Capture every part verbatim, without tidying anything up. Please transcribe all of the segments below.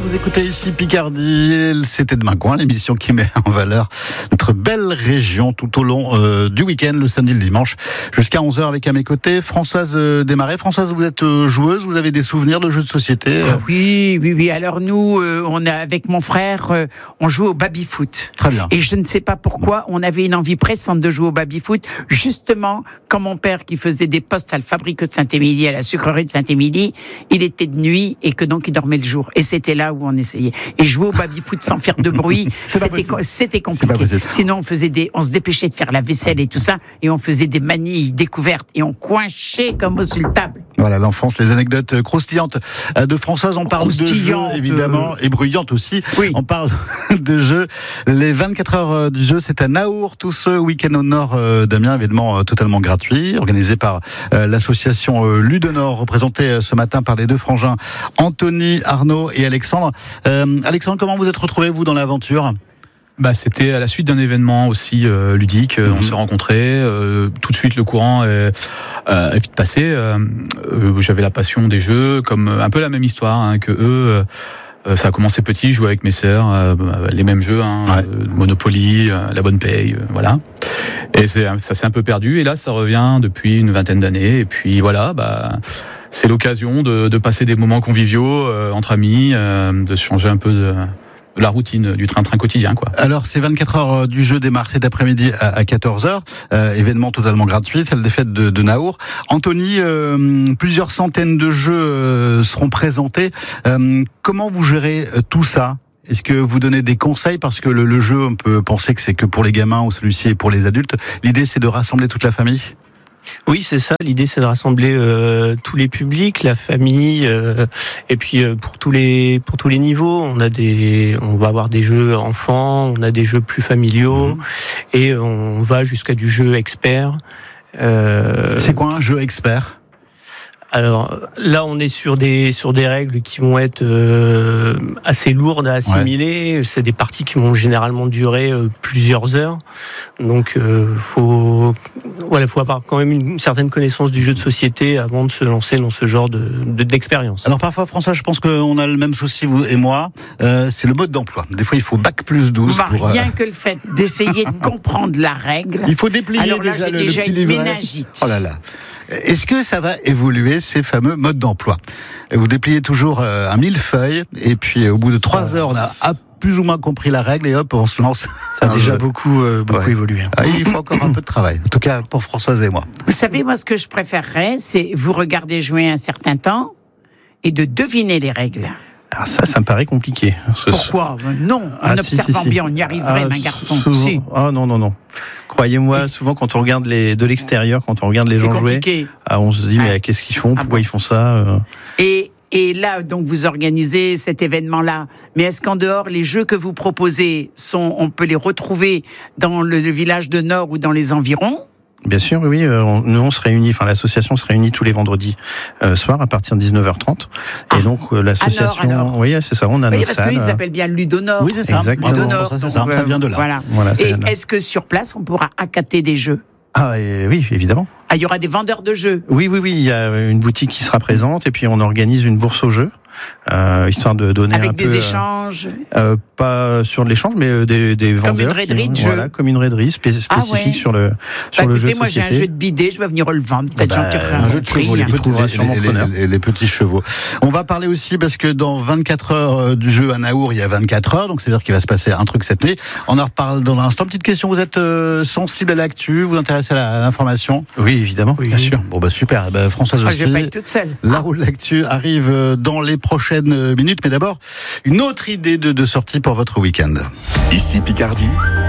vous écoutez ici Picardie, c'était Demain Coin, l'émission qui met en valeur notre belle région tout au long euh, du week-end, le samedi, le dimanche, jusqu'à onze heures avec à mes côtés Françoise euh, Desmarais. Françoise, vous êtes euh, joueuse, vous avez des souvenirs de jeux de société euh... ah, Oui, oui, oui. Alors nous, euh, on a avec mon frère, euh, on joue au baby-foot. Très bien. Et je ne sais pas pourquoi, on avait une envie pressante de jouer au baby-foot, justement, quand mon père, qui faisait des postes à le fabrique de Saint-Émilie, à la sucrerie de Saint-Émilie, il était de nuit et que donc il dormait le jour. Et c'était là où on essayait. Et jouer au baby-foot sans faire de bruit, c'était, c'était compliqué. Sinon, on faisait des, on se dépêchait de faire la vaisselle et tout ça, et on faisait des manilles découvertes, et on coinchait comme au sur le table. Voilà, l'enfance, les anecdotes croustillantes de Françoise. On parle de jeux, évidemment, et bruyantes aussi. Oui. On parle de jeux. Les vingt-quatre heures du jeu, c'est à Naour, tout ce week-end au nord d'Amiens, événement totalement gratuit, organisé par l'association Ludenor, représentée ce matin par les deux frangins Anthony, Arnaud et Alexandre. Euh, Alexandre, comment vous êtes retrouvé, vous, dans l'aventure ? Bah, c'était à la suite d'un événement aussi euh, ludique. Mmh. On s'est rencontrés. Euh, tout de suite, le courant est, euh, est vite passé. Euh, euh, j'avais la passion des jeux, comme un peu la même histoire hein, que eux. Euh, ça a commencé petit, je jouais avec mes sœurs, euh, les mêmes jeux, hein, ouais. euh, Monopoly, euh, La Bonne Paye, euh, voilà. Et c'est, ça s'est un peu perdu. Et là, ça revient depuis une vingtaine d'années. Et puis voilà, bah. C'est l'occasion de, de passer des moments conviviaux euh, entre amis, euh, de changer un peu de, de la routine du train-train quotidien, quoi. Alors, ces vingt-quatre heures du jeu démarrent cet après-midi à, à quatorze heures. Euh, événement totalement gratuit, celle des fêtes de, de Naour. Anthony, euh, plusieurs centaines de jeux euh, seront présentés. Euh, comment vous gérez euh, tout ça ? Est-ce que vous donnez des conseils ? Parce que le, le jeu, on peut penser que c'est que pour les gamins ou celui-ci est pour les adultes. L'idée, c'est de rassembler toute la famille ? Oui, c'est ça. L'idée, c'est de rassembler euh, tous les publics, la famille, euh, et puis euh, pour tous les pour tous les niveaux. On a des, on va avoir des jeux enfants, on a des jeux plus familiaux, mmh. et on va jusqu'à du jeu expert. Euh... C'est quoi un jeu expert ? Alors là, on est sur des sur des règles qui vont être euh, assez lourdes à assimiler. Ouais. C'est des parties qui vont généralement durer euh, plusieurs heures. Donc, euh, faut voilà, faut avoir quand même une certaine connaissance du jeu de société avant de se lancer dans ce genre de, de d'expérience. Alors parfois, François, je pense qu'on a le même souci, vous et moi. Euh, c'est le mode d'emploi. Des fois, il faut bac plus douze. Bah, pour, rien euh... que le fait d'essayer de comprendre la règle. Il faut déplier Alors là, déjà j'ai le, déjà le petit une livret. méningite. Oh là là. Est-ce que ça va évoluer, ces fameux modes d'emploi ? Vous dépliez toujours un millefeuille, et puis au bout de trois heures, on a plus ou moins compris la règle, et hop, on se lance. Ça a déjà beaucoup, euh, beaucoup ouais. évolué. Ah, il faut encore un peu de travail, en tout cas pour Françoise et moi. Vous savez, moi, ce que je préférerais, c'est vous regarder jouer un certain temps, et de deviner les règles. Alors ça, ça me paraît compliqué. Pourquoi ? Non, en ah, observant si, si, bien, on y arriverait, ah, un garçon. Si. Ah non, non, non. Croyez-moi, souvent quand on regarde les, de l'extérieur, quand on regarde les c'est gens compliqué. jouer, ah, on se dit, mais ah. qu'est-ce qu'ils font ? Pourquoi ah bon. ils font ça euh... Et, et là, donc, vous organisez cet événement-là. Mais est-ce qu'en dehors, les jeux que vous proposez, sont, on peut les retrouver dans le village de Nord ou dans les environs ? Bien sûr, oui. Euh, on, nous, on se réunit, enfin, l'association se réunit tous les vendredis euh, soir à partir de dix-neuf heures trente. Ah, et donc, euh, l'association. À Nord, oui, c'est ça, on a oui, notre parce salle. Parce qu'il s'appelle bien Ludonor. Oui, c'est ça. Exactement. Ludonor, ça, c'est ça. Ça vient de là. Voilà. voilà et est-ce que sur place, on pourra accater des jeux ? Ah, et oui, évidemment. Ah, il y aura des vendeurs de jeux ? Oui, oui, oui. Il y a une boutique qui sera présente, et puis on organise une bourse aux jeux. Euh, histoire de donner avec un des peu, échanges euh, pas sur de l'échange mais des, des vendeurs comme une raiderie de jeu voilà, comme une raiderie spé- spécifique ah ouais. sur le sur bah, le écoutez, jeu de moi société. J'ai un jeu de bidet, je vais venir le vendre, peut-être bah, j'en tirerai un, un jeu de chevaux, les, hein. petits, les, les, les, les, les petits chevaux. On va parler aussi parce que dans vingt-quatre heures du jeu à Naour, il y a vingt-quatre heures, donc c'est à dire qu'il va se passer un truc cette nuit. On en reparle dans un instant. Petite question, vous êtes euh, sensible à l'actu, vous vous intéressez à, la, à l'information ? Oui, évidemment, oui. bien sûr. Bon bah super, bah, Françoise aussi. Ah, je vais pas être toute seule. La roue de l'actu arrive dans les prochaines minutes, mais d'abord une autre idée de, de sortie pour votre week-end. Ici Picardie,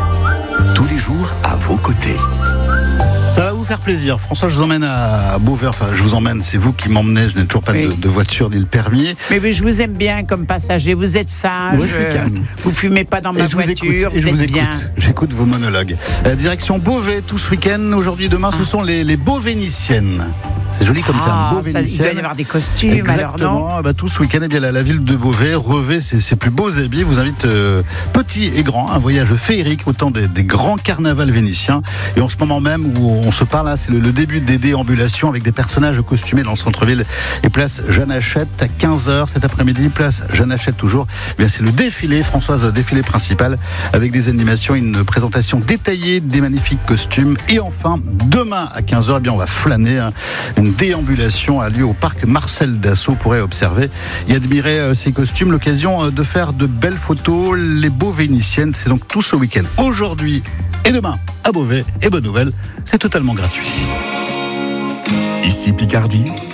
tous les jours à vos côtés. Ça va vous faire plaisir. François, je vous emmène à Beauvais. Enfin, je vous emmène, c'est vous qui m'emmenez. Je n'ai toujours pas oui. de, de voiture ni le permis. Mais, mais je vous aime bien comme passager. Vous êtes sage. Ouais, je suis calme. Vous fumez pas dans ma je voiture. Vous écoute, vous et je êtes vous bien. écoute. J'écoute vos monologues. Euh, direction Beauvais tout ce week-end. Aujourd'hui, demain, ah. ce sont les, les Beauvainiciennes. C'est joli comme ah, terme. Ça, il doit y avoir des costumes. Exactement. Alors non bah, tout ce week-end, eh bien, la, la ville de Beauvais revêt ses, ses plus beaux habits. Vous invite euh, petits et grands, un voyage féerique autant des, des grands carnavals vénitiens. Et en ce moment même où on se parle, là, c'est le, le début des déambulations avec des personnages costumés dans le centre-ville et place Jeanne Hachette à quinze heures cet après-midi. Place Jeanne Hachette toujours. Eh bien, c'est le défilé, Françoise, défilé principal avec des animations, une présentation détaillée des magnifiques costumes. Et enfin, demain à quinze heures, eh bien, on va flâner. Hein. Une déambulation a lieu au parc Marcel Dassault. Vous pourrez observer et admirer euh, ces costumes. L'occasion euh, de faire de belles photos. Les beaux vénitiennes, c'est donc tout ce week-end. Aujourd'hui et demain à Beauvais. Et bonne nouvelle, c'est totalement gratuit. Ici Picardie.